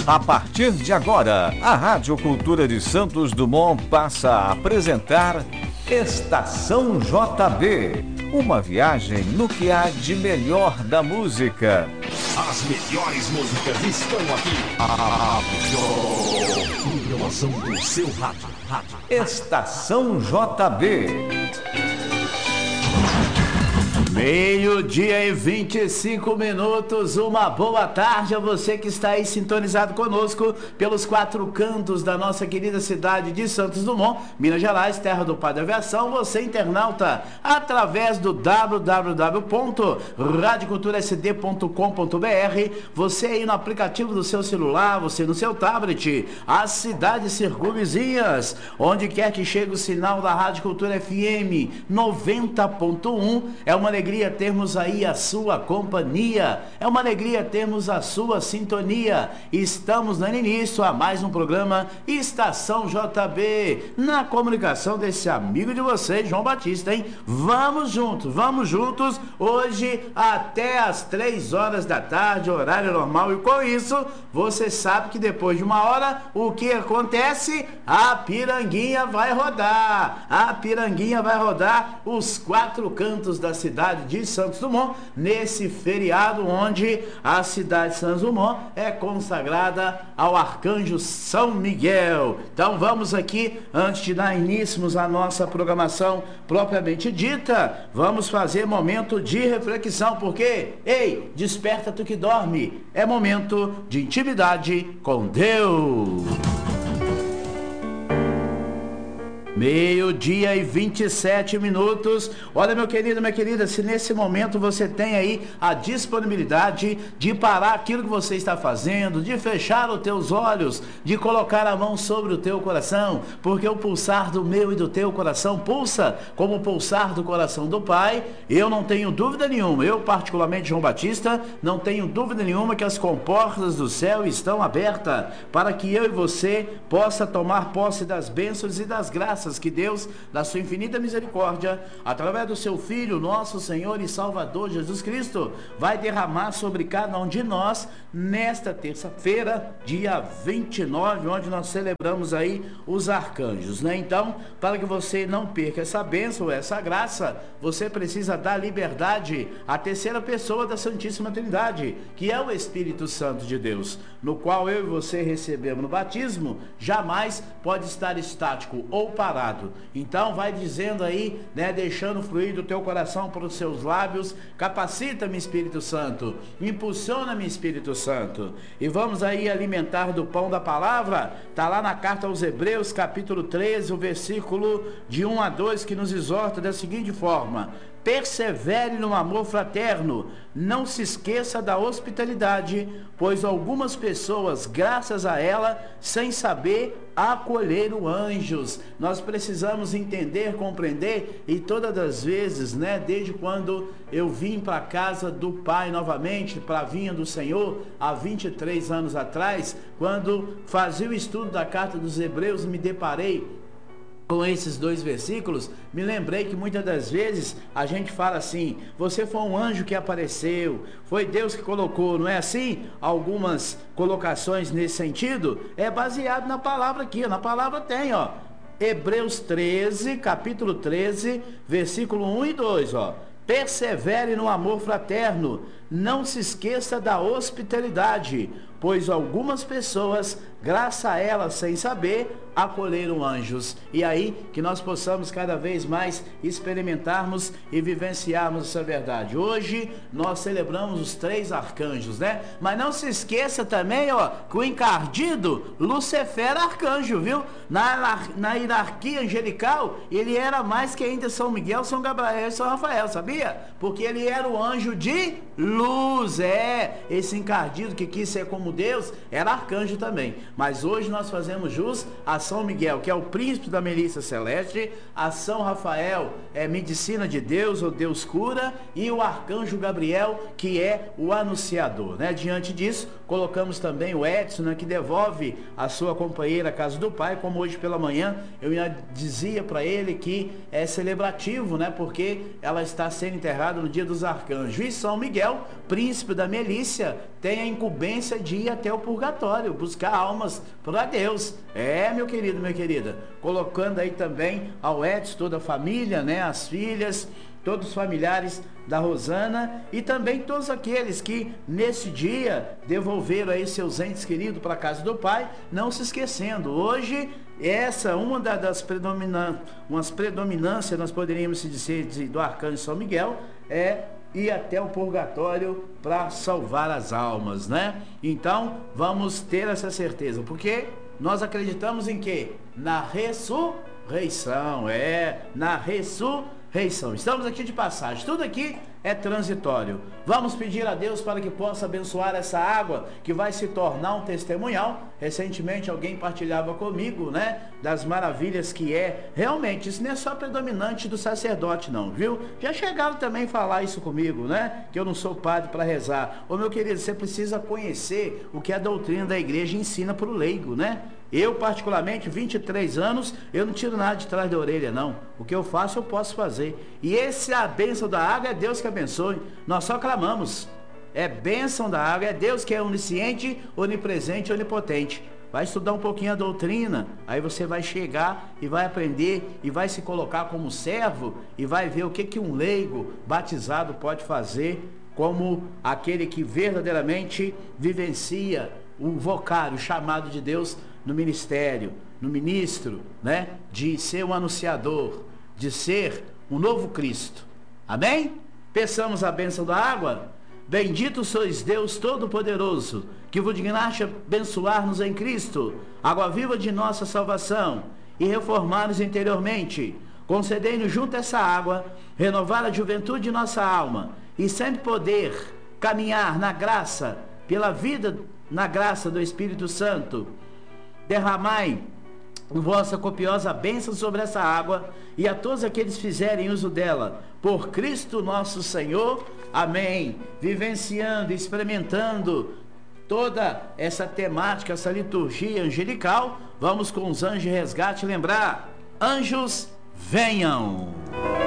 A partir de agora, a Rádio Cultura de Santos Dumont passa a apresentar Estação JB, uma viagem no que há de melhor da música. As melhores músicas estão aqui. A melhor programação do seu rádio. Estação JB. Meio-dia e 25 minutos, uma boa tarde a você que está aí sintonizado conosco pelos quatro cantos da nossa querida cidade de Santos Dumont, Minas Gerais, terra do pai da aviação. Você internauta, através do www.radioculturasd.com.br, você aí no aplicativo do seu celular, você no seu tablet, as cidades circunvizinhas, onde quer que chegue o sinal da Rádio Cultura FM 90.1, é uma alegria termos aí a sua companhia, é uma alegria termos a sua sintonia. Estamos dando início a mais um programa Estação JB, na comunicação desse amigo de vocês, João Batista, hein? Vamos juntos, hoje até as 3 horas da tarde, horário normal, e com isso, você sabe que depois de uma hora, o que acontece? A piranguinha vai rodar, os quatro cantos da cidade de Santos Dumont, nesse feriado onde a cidade de Santos Dumont é consagrada ao Arcanjo São Miguel. Então vamos aqui, antes de dar início à nossa programação propriamente dita, vamos fazer momento de reflexão, porque, ei, desperta tu que dorme, é momento de intimidade com Deus. Meio-dia e 27 minutos. Olha, meu querido, minha querida, se nesse momento você tem aí a disponibilidade de parar aquilo que você está fazendo, de fechar os teus olhos, de colocar a mão sobre o teu coração, porque o pulsar do meu e do teu coração pulsa como o pulsar do coração do Pai. Eu não tenho dúvida nenhuma, eu particularmente, João Batista, não tenho dúvida nenhuma que as comportas do céu estão abertas para que eu e você possa tomar posse das bênçãos e das graças que Deus, da sua infinita misericórdia, através do seu Filho, nosso Senhor e Salvador Jesus Cristo, vai derramar sobre cada um de nós nesta terça-feira, dia 29, onde nós celebramos aí os arcanjos, né? Então, para que você não perca essa bênção, essa graça, você precisa dar liberdade à terceira pessoa da Santíssima Trindade, que é o Espírito Santo de Deus, no qual eu e você recebemos no batismo, jamais pode estar estático ou parado. Então vai dizendo aí, né, deixando fluir do teu coração para os seus lábios: capacita-me, Espírito Santo, impulsiona-me, Espírito Santo. E vamos aí alimentar do pão da palavra. Está lá na carta aos Hebreus, capítulo 13, o versículo de 1 a 2, que nos exorta da seguinte forma: persevere no amor fraterno, não se esqueça da hospitalidade, pois algumas pessoas, graças a ela, sem saber, acolheram anjos. Nós precisamos entender, compreender, e todas as vezes, né, desde quando eu vim para a casa do Pai novamente, para a vinha do Senhor, há 23 anos atrás, quando fazia o estudo da carta dos Hebreus, me deparei com esses dois versículos, me lembrei que muitas das vezes a gente fala assim: você foi um anjo que apareceu, foi Deus que colocou, não é assim? Algumas colocações nesse sentido é baseado na palavra aqui, na palavra tem, ó, Hebreus 13, capítulo 13, versículo 1 e 2, ó: persevere no amor fraterno, não se esqueça da hospitalidade, pois algumas pessoas, graças a elas, sem saber, acolheram anjos. E aí que nós possamos cada vez mais experimentarmos e vivenciarmos essa verdade. Hoje nós celebramos os 3 arcanjos, né? Mas não se esqueça também, ó, que o encardido Lucifer era arcanjo, viu? Na hierarquia angelical, ele era mais que ainda São Miguel, São Gabriel e São Rafael, sabia? Porque ele era o anjo de luz. Esse encardido que quis ser como Deus era arcanjo também. Mas hoje nós fazemos jus a São Miguel, que é o príncipe da milícia celeste, a São Rafael, é medicina de Deus, ou Deus cura, e o arcanjo Gabriel, que é o anunciador, né? Diante disso, colocamos também o Edson, né, que devolve a sua companheira à casa do Pai, como hoje pela manhã eu dizia para ele que é celebrativo, né? Porque ela está sendo enterrada no dia dos arcanjos. E São Miguel, Miguel, príncipe da milícia, tem a incumbência de ir até o purgatório, buscar almas para Deus. Meu querido, minha querida, colocando aí também ao Edson, toda a família, né, as filhas, todos os familiares da Rosana e também todos aqueles que nesse dia devolveram aí seus entes queridos para a casa do Pai, não se esquecendo, hoje essa uma das predominâncias, nós poderíamos dizer, do Arcanjo São Miguel, é ir até o purgatório para salvar as almas, né? Então, vamos ter essa certeza, porque nós acreditamos em quê? Na ressurreição, na ressurreição. Estamos aqui de passagem, tudo aqui é transitório. Vamos pedir a Deus para que possa abençoar essa água que vai se tornar um testemunhal. Recentemente alguém partilhava comigo, né, das maravilhas que é. Realmente, isso não é só predominante do sacerdote não, viu? Já chegaram também a falar isso comigo, né, que eu não sou padre para rezar. Ô meu querido, você precisa conhecer o que a doutrina da igreja ensina para o leigo, né? Eu, particularmente, 23 anos, eu não tiro nada de trás da orelha, não. O que eu faço, eu posso fazer. E a bênção da água é Deus que abençoe. Nós só clamamos. É bênção da água, é Deus que é onisciente, onipresente, onipotente. Vai estudar um pouquinho a doutrina, aí você vai chegar e vai aprender e vai se colocar como servo e vai ver o que um leigo batizado pode fazer, como aquele que verdadeiramente vivencia o vocário, o chamado de Deus no ministério, no ministro, né? De ser um anunciador, de ser um novo Cristo. Amém? Peçamos a bênção da água. Bendito sois Deus Todo-Poderoso, que vos dignaste abençoar-nos em Cristo, água viva de nossa salvação, e reformar-nos interiormente. Concedei-nos junto a essa água, renovar a juventude de nossa alma, e sempre poder caminhar na graça, pela vida na graça do Espírito Santo. Derramai vossa copiosa bênção sobre essa água e a todos aqueles que fizerem uso dela, por Cristo nosso Senhor. Amém. Vivenciando, experimentando toda essa temática, essa liturgia angelical, vamos com os anjos de resgate lembrar: anjos, venham.